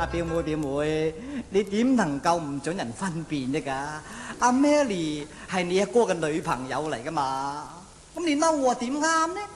表妹表妹，你點能夠唔准人分辨啫㗎？阿 Mary 係你阿哥嘅女朋友嚟㗎嘛，咁你嬲我點啱呢？